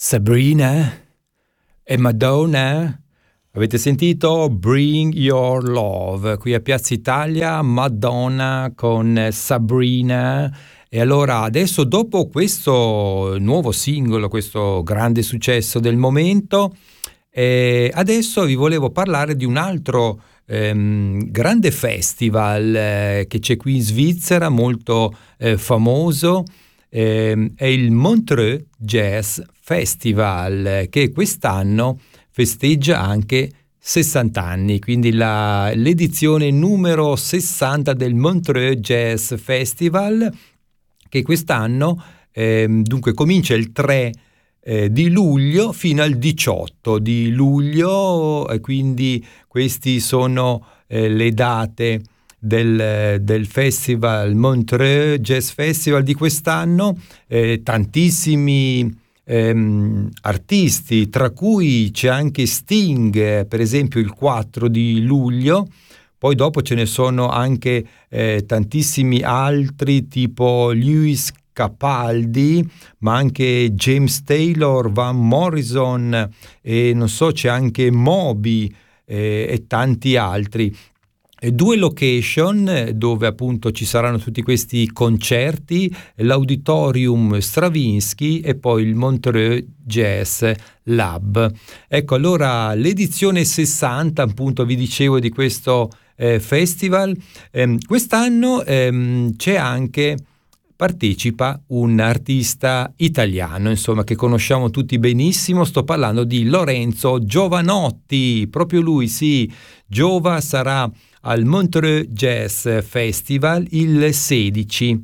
Sabrina e Madonna. Avete sentito Bring Your Love qui a Piazza Italia, Madonna con Sabrina. E allora adesso, dopo questo nuovo singolo, questo grande successo del momento, adesso vi volevo parlare di un altro grande festival che c'è qui in Svizzera, molto famoso. È il Montreux Jazz Festival, che quest'anno festeggia anche 60 anni, quindi l'edizione numero 60 del Montreux Jazz Festival, che quest'anno dunque comincia il 3 di luglio fino al 18 di luglio, e quindi questi sono le date del Festival Montreux Jazz Festival di quest'anno. Tantissimi artisti, tra cui c'è anche Sting, per esempio il 4 di luglio. Poi dopo ce ne sono anche tantissimi altri, tipo Lewis Capaldi, ma anche James Taylor, Van Morrison, e non so, c'è anche Moby e tanti altri. Due location dove appunto ci saranno tutti questi concerti: l'Auditorium Stravinsky e poi il Montreux Jazz Lab. Ecco, allora l'edizione 60, appunto vi dicevo, di questo festival. Quest'anno c'è anche, partecipa un artista italiano, insomma, che conosciamo tutti benissimo. Sto parlando di Lorenzo Giovanotti, proprio lui, sì. Giova sarà al Montreux Jazz Festival il 16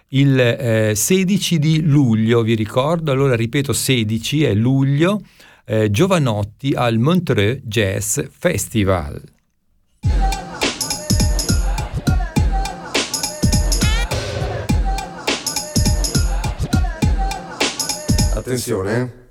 di luglio, vi ricordo. Allora ripeto, 16 è luglio, Giovanotti al Montreux Jazz Festival. Attenzione,